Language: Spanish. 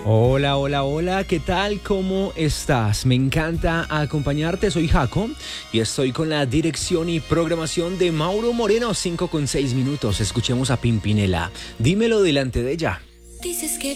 Hola, hola, hola, ¿qué tal? ¿Cómo estás? Me encanta acompañarte, soy Jaco y estoy con la dirección y programación de Mauro Moreno, 5:06. Escuchemos a Pimpinela. Dímelo delante de ella. Dices que